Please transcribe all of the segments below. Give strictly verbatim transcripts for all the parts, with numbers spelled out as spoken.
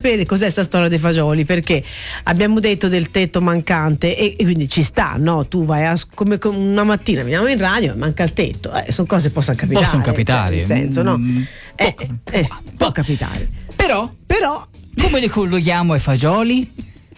sapere cos'è sta storia dei fagioli, perché abbiamo detto del tetto mancante e, e quindi ci sta, no? Tu vai a, come una mattina veniamo in radio, manca il tetto, eh, sono cose che possono capitare. Possono capitare. Cioè, nel senso, no? Mm, eh, può, eh, può, può capitare. Però, Però, come li colleghiamo ai fagioli?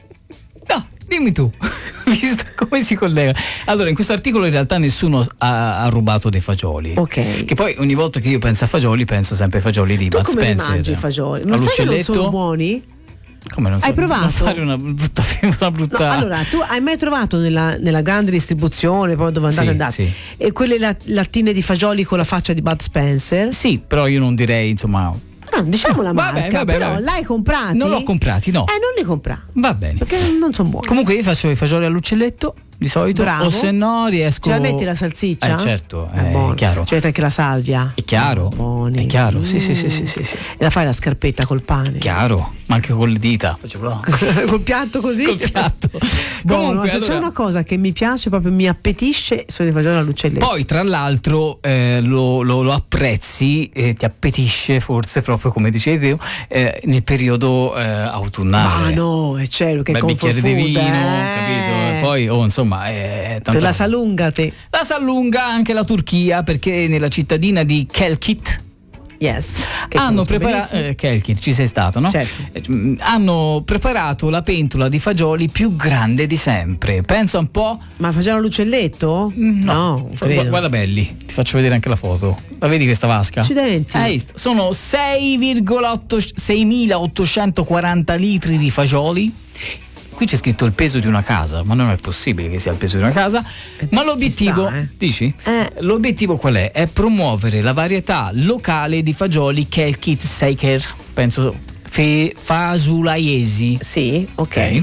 No, dimmi tu. Visto come si collega. Allora, in questo articolo in realtà nessuno ha, ha rubato dei fagioli. ok. Che poi ogni volta che io penso a fagioli penso sempre ai fagioli di Tu Bud come li Spencer. mangi i fagioli? Non sai che non sono buoni? Come non so? Hai provato? Non fare una brutta, una brutta... No, allora, tu hai mai trovato nella, nella grande distribuzione, poi dove andate Sì, andate, sì. e quelle lat- lattine di fagioli con la faccia di Bud Spencer? Sì, però io non direi, insomma... No, diciamo la Vabbè, marca, vabbè, però vabbè. l'hai comprati? Non l'ho comprati, no. Eh, non li compra. Va bene. Perché non sono buoni. Comunque io faccio i fagioli all'uccelletto di solito. Bravo. O se no riesco... Ce la metti la salsiccia? Eh certo, È è buono. chiaro. Ci metti anche la salvia? È chiaro. Buoni. È chiaro, sì, Mm. sì, sì, sì, sì, sì. E la fai la scarpetta col pane? Chiaro, ma anche con le dita. Faccio Col piatto così? Col piatto. Buono, Comunque, se allora- c'è una cosa che mi piace, proprio mi appetisce, sono i fagioli all'uccelletto. Poi tra l'altro eh, lo, lo- lo apprezzi e ti appetisce forse proprio come dicevi tu eh, nel periodo eh, autunnale. Ma no, è cielo, che Bel comfort bicchiere di food, vino, eh. capito? E poi oh, insomma è Te tanta la roba. salunga te. La sa lunga anche la Turchia, perché nella cittadina di Kelkit Yes. Che hanno conosco preparato benissimo. eh, Kelkit, ci sei stato, no? Certo. Eh, mm, hanno preparato la pentola di fagioli più grande di sempre. Pensa un po'. Ma facevano l'uccelletto? Mm, No, non Gu- credo. guarda belli, ti faccio vedere anche la foto. La vedi questa vasca? Accidenti. Hai visto? Sono sei virgola otto seimilaottocentoquaranta litri di fagioli. Qui c'è scritto il peso di una casa, ma non è possibile che sia il peso di una casa. Ma l'obiettivo, sta, eh. dici? Eh. L'obiettivo qual è? È promuovere la varietà locale di fagioli Kelkit Shaker, penso fe- fasulaiesi. Sì, ok. Ok.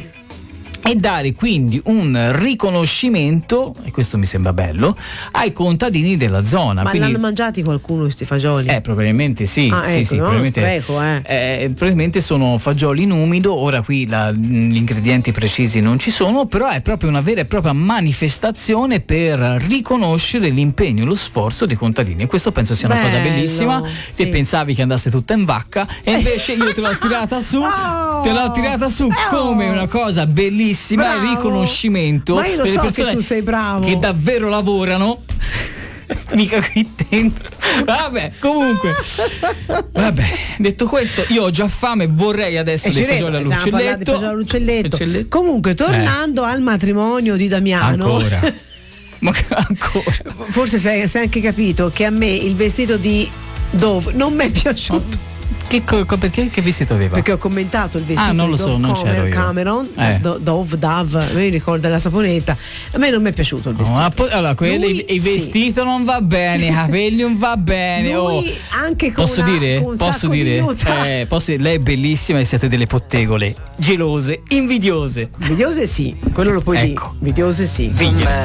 E dare quindi un riconoscimento, e questo mi sembra bello, ai contadini della zona. Ma Quindi, l'hanno mangiati qualcuno questi fagioli? eh, probabilmente sì, Ah, sì, ecco, sì, no? probabilmente, Spreco, eh. eh, probabilmente sono fagioli in umido. Ora qui la- gli ingredienti precisi non ci sono, però è proprio una vera e propria manifestazione per riconoscere l'impegno e lo sforzo dei contadini, e questo penso sia una cosa Bello, bellissima. sì. Te pensavi che andasse tutta in vacca e invece io te l'ho tirata su, Oh! te l'ho tirata su Oh! come una cosa bellissima, Bravo! il riconoscimento Ma io lo per le so che persone tu sei bravo. che davvero lavorano. Mica qui dentro. Vabbè, comunque. Vabbè, detto questo, io ho già fame, vorrei adesso E dei ci vedo, fagioli stiamo parlando di all'uccelletto. fagioli all'uccelletto. Uccelletto. Comunque, tornando al matrimonio di Damiano, Ancora. Ma ancora. forse sei, sei anche capito che a me il vestito di Dove non mi è piaciuto. Che, co- co- perché? Che vestito aveva? Perché ho commentato il vestito Ah, non di lo so, Dove non Cameron, c'ero io. Cameron Eh. Do- Dove, Dove, mi ricorda la saponetta. A me non mi è piaciuto il No, vestito. ma poi- allora, quelli, Lui, il, il sì. vestito non va bene, i capelli non va bene. Lui oh. anche con Posso una- dire? con un Posso sacco di dire? nota. Eh, posso dire? Lei è bellissima e siete delle pettegole gelose, invidiose. Invidiose sì, quello lo puoi Ecco. dire. Invidiose sì. Figlia.